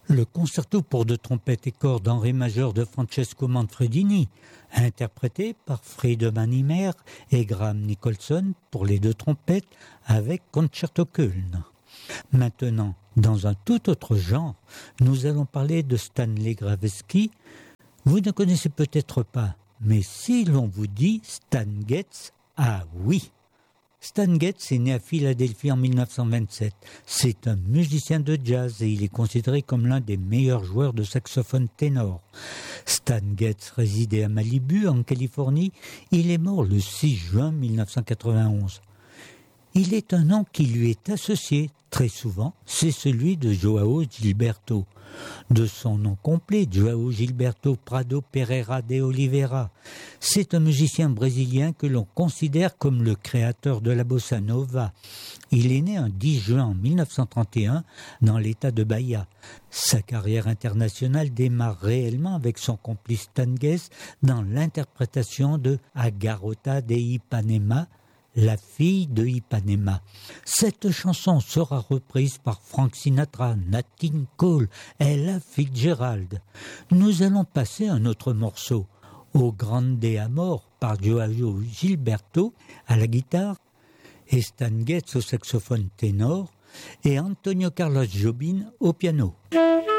Le concerto pour deux trompettes et cordes en ré majeur de Francesco Manfredini, interprété par Friedemann Himmer et Graham Nicholson pour les deux trompettes avec Concerto Köln. Maintenant, dans un tout autre genre, nous allons parler de Stanley Gravesky. Vous ne connaissez peut-être pas, mais si l'on vous dit Stan Getz, ah oui! Stan Getz est né à Philadelphie en 1927. C'est un musicien de jazz et il est considéré comme l'un des meilleurs joueurs de saxophone ténor. Stan Getz résidait à Malibu, en Californie. Il est mort le 6 juin 1991. Il est un nom qui lui est associé très souvent, c'est celui de Joao Gilberto. De son nom complet, Joao Gilberto Prado Pereira de Oliveira. C'est un musicien brésilien que l'on considère comme le créateur de la bossa nova. Il est né un 10 juin 1931 dans l'état de Bahia. Sa carrière internationale démarre réellement avec son complice Stan Getz dans l'interprétation de A Garota de Ipanema, la fille de Ipanema. Cette chanson sera reprise par Frank Sinatra, Nat King Cole, Ella Fitzgerald. Nous allons passer un autre morceau, Au Grande Amor, par Joao Gilberto à la guitare et Stan Getz au saxophone ténor et Antonio Carlos Jobim au piano.